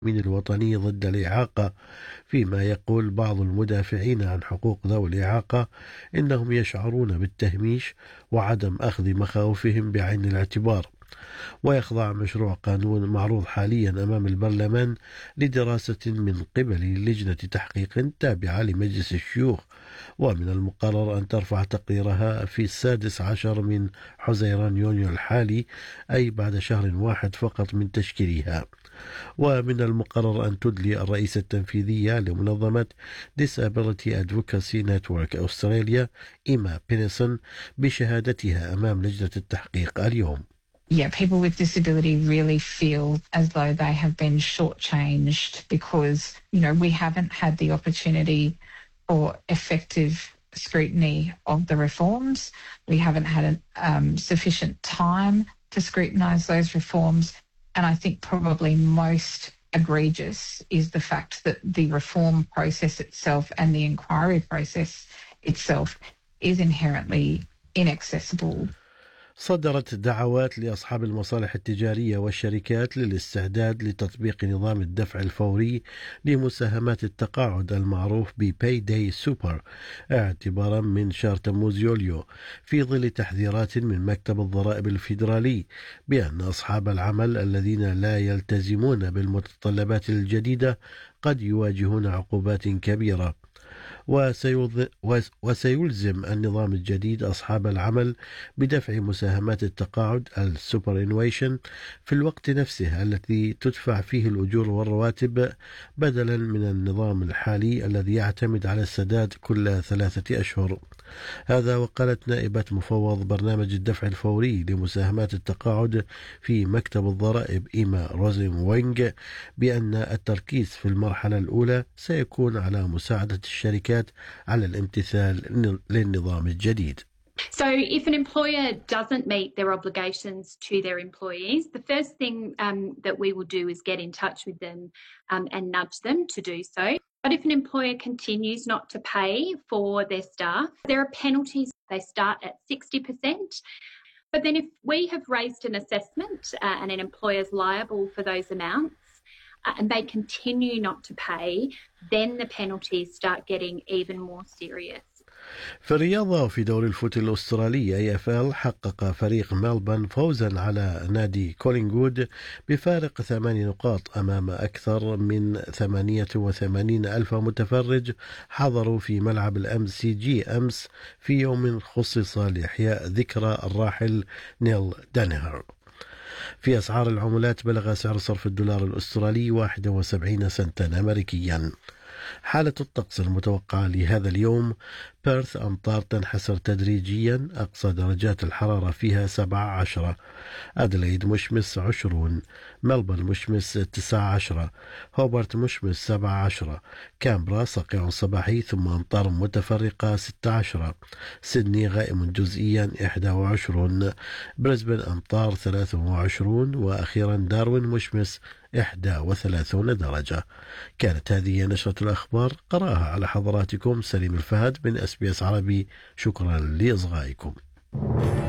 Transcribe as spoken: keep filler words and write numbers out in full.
من الوطني ضد الإعاقة، فيما يقول بعض المدافعين عن حقوق ذوي الإعاقة إنهم يشعرون بالتهميش وعدم أخذ مخاوفهم بعين الاعتبار. ويخضع مشروع قانون معروض حاليا أمام البرلمان لدراسة من قبل لجنة تحقيق تابعة لمجلس الشيوخ، ومن المقرر أن ترفع تقريرها في السادس عشر من حزيران يونيو الحالي، أي بعد شهر واحد فقط من تشكيلها. ومن المقرر أن تدلي الرئيسة التنفيذية لمنظمة Disability Advocacy Network أستراليا إيما بينيسون بشهادتها أمام لجنة التحقيق اليوم. Yeah, people with disability really feel as though they have been shortchanged because, you know, we haven't had the opportunity for effective scrutiny of the reforms. We haven't had um, sufficient time to scrutinise those reforms. And I think probably most egregious is the fact that the reform process itself and the inquiry process itself is inherently inaccessible. صدرت دعوات لأصحاب المصالح التجارية والشركات للاستعداد لتطبيق نظام الدفع الفوري لمساهمات التقاعد المعروف ب Payday Super اعتبارا من شهر تموز يوليو، في ظل تحذيرات من مكتب الضرائب الفيدرالي بأن أصحاب العمل الذين لا يلتزمون بالمتطلبات الجديدة قد يواجهون عقوبات كبيرة. وسيلزم النظام الجديد أصحاب العمل بدفع مساهمات التقاعد السوبرانويشن في الوقت نفسه التي تدفع فيه الأجور والرواتب، بدلا من النظام الحالي الذي يعتمد على السداد كل ثلاثة أشهر. هذا وقالت نائبة مفوض برنامج الدفع الفوري لمساهمات التقاعد في مكتب الضرائب إيما روزين وينغ بأن التركيز في المرحلة الأولى سيكون على مساعدة الشركات على الامتثال للنظام الجديد. So if an employer doesn't meet their obligations to their employees, the first thing um, that we will do is get in touch with them um, and nudge them to do so. But if an employer continues not to pay for their staff, there are penalties. They start at sixty percent. But then if we have raised an assessment uh, and an employer is liable for those amounts uh, and they continue not to pay, then the penalties start getting even more serious. في الرياضة في دوري الفوت الأسترالي إيه إف إل حقق فريق ملبن فوزا على نادي كولينغوود بفارق ثماني نقاط أمام أكثر من ثمانية وثمانين ألف متفرج حضروا في ملعب الأم سي جي أمس في يوم خصص لإحياء ذكرى الراحل نيل دانيهر. في أسعار العملات بلغ سعر صرف الدولار الأسترالي واحد وسبعين سنتا أمريكيا. حالة الطقس المتوقعة لهذا اليوم: بيرث أمطار تنحسر تدريجيا، أقصى درجات الحرارة فيها سبعة عشر. أدليد مشمس عشرون، ملبورن مشمس تسعة عشر، هوبرت مشمس سبعة عشر، كامبرا صقيع صباحي ثم أمطار متفرقة ستة عشر، سيدني غائم جزئيا إحدى وعشرون، بريسبن أمطار ثلاثة وعشرون، وأخيرا داروين مشمس إحدى وثلاثون درجة. كانت هذه نشرة الأخبار، قرأها على حضراتكم سليم الفهد من إس بي إس عربي. شكرا لإصغائكم.